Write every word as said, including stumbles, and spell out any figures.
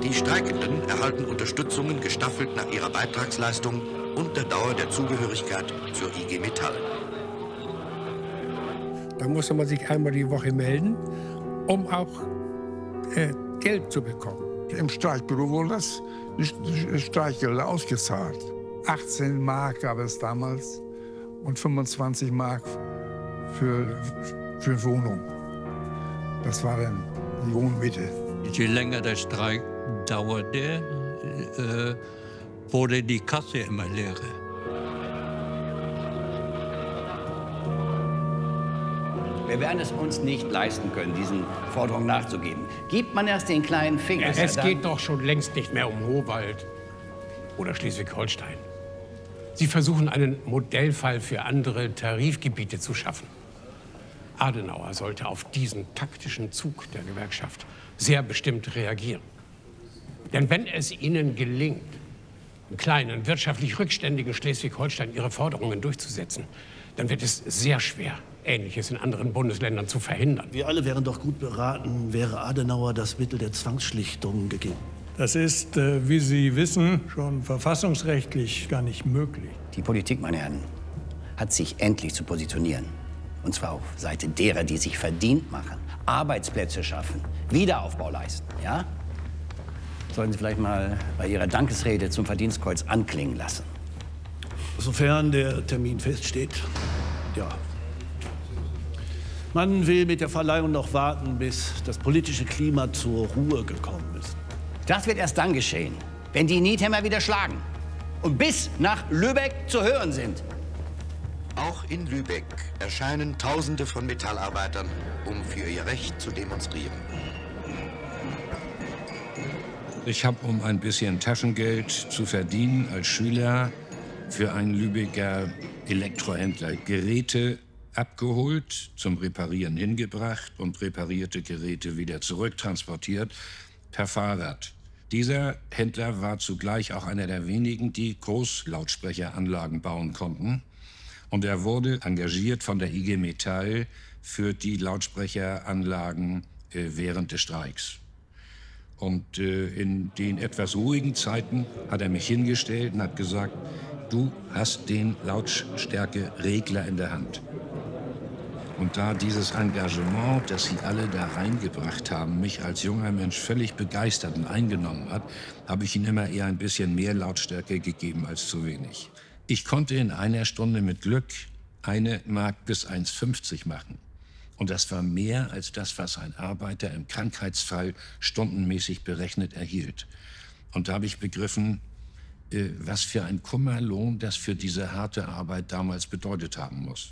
Die Streikenden erhalten Unterstützungen gestaffelt nach ihrer Beitragsleistung und der Dauer der Zugehörigkeit zur I G Metall. Da musste man sich einmal die Woche melden, um auch äh, Geld zu bekommen. Im Streikbüro wurde das Streikgelder ausgezahlt. achtzehn Mark gab es damals und fünfundzwanzig Mark für, für Wohnung. Das war dann die Wohnmiete. Je länger der Streik dauerte, äh, wurde die Kasse immer leerer. Wir werden es uns nicht leisten können, diesen Forderungen nachzugeben. Gibt man erst den kleinen Finger. Ja, es geht doch schon längst nicht mehr um Howald oder Schleswig-Holstein. Sie versuchen, einen Modellfall für andere Tarifgebiete zu schaffen. Adenauer sollte auf diesen taktischen Zug der Gewerkschaft sehr bestimmt reagieren. Denn wenn es ihnen gelingt, im kleinen, wirtschaftlich rückständigen Schleswig-Holstein ihre Forderungen durchzusetzen, dann wird es sehr schwer, Ähnliches in anderen Bundesländern zu verhindern. Wir alle wären doch gut beraten, wäre Adenauer das Mittel der Zwangsschlichtung gegeben. Das ist, äh, wie Sie wissen, schon verfassungsrechtlich gar nicht möglich. Die Politik, meine Herren, hat sich endlich zu positionieren. Und zwar auf Seite derer, die sich verdient machen, Arbeitsplätze schaffen, Wiederaufbau leisten, ja? Sollten Sie vielleicht mal bei Ihrer Dankesrede zum Verdienstkreuz anklingen lassen. Sofern der Termin feststeht, ja. Man will mit der Verleihung noch warten, bis das politische Klima zur Ruhe gekommen ist. Das wird erst dann geschehen, wenn die Niethämmer wieder schlagen und bis nach Lübeck zu hören sind. Auch in Lübeck erscheinen Tausende von Metallarbeitern, um für ihr Recht zu demonstrieren. Ich habe, um ein bisschen Taschengeld zu verdienen, als Schüler für einen Lübecker Elektrohändler Geräte abgeholt, zum Reparieren hingebracht und reparierte Geräte wieder zurücktransportiert per Fahrrad. Dieser Händler war zugleich auch einer der wenigen, die Großlautsprecheranlagen bauen konnten. Und er wurde engagiert von der I G Metall für die Lautsprecheranlagen äh, während des Streiks. Und äh, in den etwas ruhigen Zeiten hat er mich hingestellt und hat gesagt, du hast den Lautstärkeregler in der Hand. Und da dieses Engagement, das sie alle da reingebracht haben, mich als junger Mensch völlig begeistert und eingenommen hat, habe ich ihnen immer eher ein bisschen mehr Lautstärke gegeben als zu wenig. Ich konnte in einer Stunde mit Glück eine Mark bis eins fünfzig machen. Und das war mehr als das, was ein Arbeiter im Krankheitsfall stundenmäßig berechnet erhielt. Und da habe ich begriffen, was für ein Kummerlohn das für diese harte Arbeit damals bedeutet haben muss.